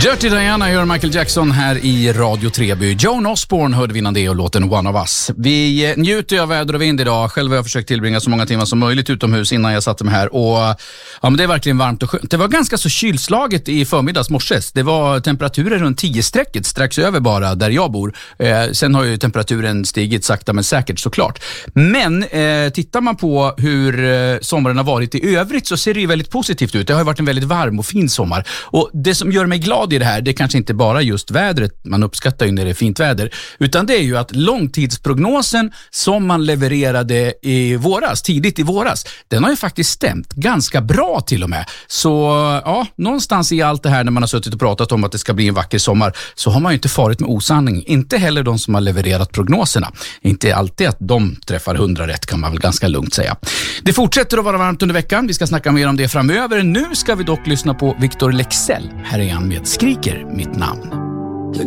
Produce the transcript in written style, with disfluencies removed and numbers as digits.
Dirty Diana gör Michael Jackson här i Radio Treby. Joan Osborne hörde vi innan det och låten One of Us. Vi njuter av väder och vind idag. Själv har jag försökt tillbringa så många timmar som möjligt utomhus innan jag satte mig här. Och ja, men det är verkligen varmt och skönt. Det var ganska så kylslaget i förmiddags morses. Det var temperaturer runt 10-strecket strax över bara där jag bor. Sen har ju temperaturen stigit sakta men säkert såklart. Men tittar man på hur sommaren har varit i övrigt så ser det ju väldigt positivt ut. Det har ju varit en väldigt varm och fin sommar. Och det som gör mig glad i det här, det är kanske inte bara just vädret, man uppskattar ju när det är fint väder, utan det är ju att långtidsprognosen som man levererade i våras, tidigt i våras, den har ju faktiskt stämt ganska bra till och med. Så ja, någonstans i allt det här när man har suttit och pratat om att det ska bli en vacker sommar, så har man ju inte farit med osanning. Inte heller de som har levererat prognoserna. Inte alltid att de träffar 100 rätt, kan man väl ganska lugnt säga. Det fortsätter att vara varmt under veckan. Vi ska snacka mer om det framöver. Nu ska vi dock lyssna på Victor Leksell. Här är han med Skriker mitt namn.